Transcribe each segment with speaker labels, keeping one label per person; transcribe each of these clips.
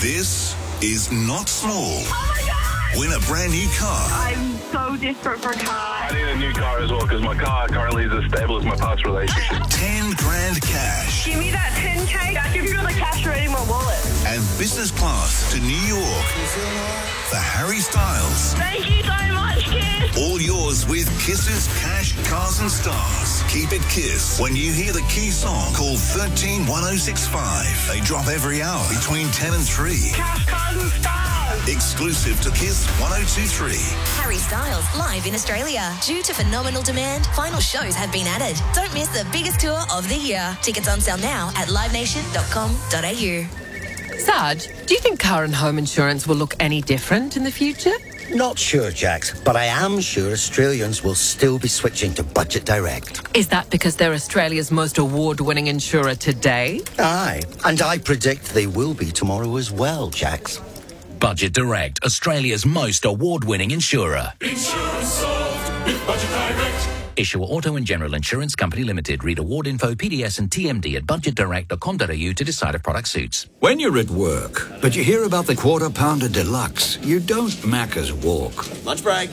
Speaker 1: This is not small.
Speaker 2: Oh my God!
Speaker 1: Win a brand new car.
Speaker 2: I'm so desperate for a car.
Speaker 3: I need a new car as well because my car currently is as stable as my past relationship.
Speaker 1: 10 grand cash.
Speaker 2: Give me that 10K. I'll give you the cash right in my wallet.
Speaker 1: And business class to New York for Harry Styles.
Speaker 2: Thank you so much, Kiss.
Speaker 1: All yours with Kiss's Cash, Cars and Stars. Keep it Kiss. When you hear the key song, call 131065. They drop every hour between 10 and 3.
Speaker 2: Cash, cars and stars.
Speaker 1: Exclusive to Kiss 1023.
Speaker 4: Harry Styles live in Australia. Due to phenomenal demand, final shows have been added. Don't miss the biggest tour of the year. Tickets on sale now at livenation.com.au.
Speaker 5: Sarge, do you think car and home insurance will look any different in the future?
Speaker 6: Not sure, Jax, but I am sure Australians will still be switching to Budget Direct.
Speaker 5: Is that because they're Australia's most award-winning insurer today?
Speaker 6: Aye, and I predict they will be tomorrow as well, Jax.
Speaker 7: Budget Direct, Australia's most award-winning insurer.
Speaker 8: Insurance solved with Budget Direct.
Speaker 7: Issuer Auto and General Insurance Company Limited. Read award info, PDS and TMD at budgetdirect.com.au to decide if product suits.
Speaker 9: When you're at work, but you hear about the Quarter Pounder Deluxe, you don't Macca's walk.
Speaker 10: Lunch break.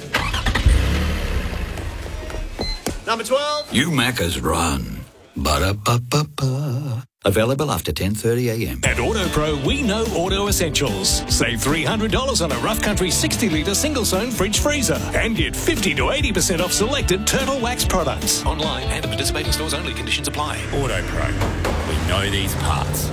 Speaker 10: Number 12.
Speaker 9: You Macca's run. Ba-da-ba-ba-ba. Available after 10:30am.
Speaker 8: At AutoPro, we know auto essentials. Save $300 on a Rough Country 60-litre single-zone fridge freezer and get 50 to 80% off selected Turtle Wax products.
Speaker 11: Online and at participating stores only. Conditions apply.
Speaker 8: AutoPro. We know these parts.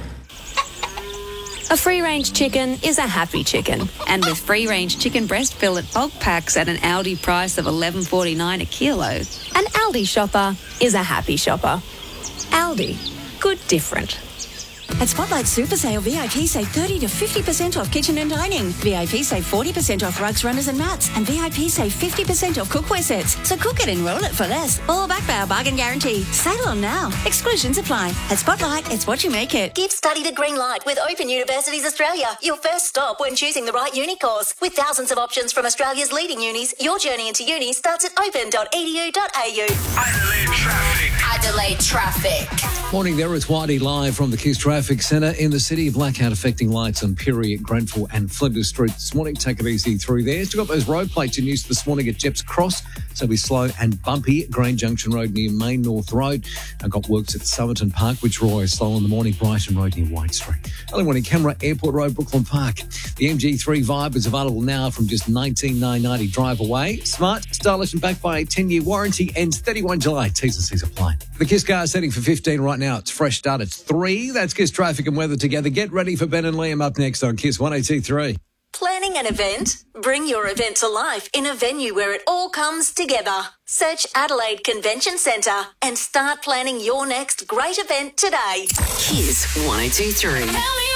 Speaker 12: A free-range chicken is a happy chicken. And with free-range chicken breast fillet bulk packs at an Aldi price of $11.49 a kilo, an Aldi shopper is a happy shopper. Aldi. Good different.
Speaker 13: At Spotlight Super Sale, VIP save 30 to 50% off kitchen and dining. VIP save 40% off rugs, runners and mats. And VIP save 50% off cookware sets. So cook it and roll it for less. All backed by our bargain guarantee. Sale on now. Exclusions apply. At Spotlight, it's what you make it.
Speaker 4: Give study the green light with Open Universities Australia. Your first stop when choosing the right uni course. With thousands of options from Australia's leading unis, your journey into uni starts at open.edu.au.
Speaker 1: Adelaide traffic.
Speaker 4: Adelaide traffic.
Speaker 14: Morning there, it's Whitey live from the Kiss Traffic Centre in the city. Blackout affecting lights on Pirie, Grenfell and Flinders Street this morning. Take it easy through there. Still got those road plates in use this morning at Jeps Cross, so be slow and bumpy. Green Junction Road near Main North Road. I've got works at Somerton Park, which are always slow in the morning. Brighton Road near White Street. Early morning, Canberra Airport Road, Brooklyn Park. The MG3 Vibe is available now from just $19,990 drive away. Smart, stylish and backed by a 10-year warranty. Ends 31 July. T's and C's apply. The Kiss car setting for 15 right now. It's fresh start. It's 3. That's Kiss traffic and weather together. Get ready for Ben and Liam up next on Kiss 102.3.
Speaker 4: Planning an event? Bring your event to life in a venue where it all comes together. Search Adelaide Convention Centre and start planning your next great event today.
Speaker 15: Kiss 102.3.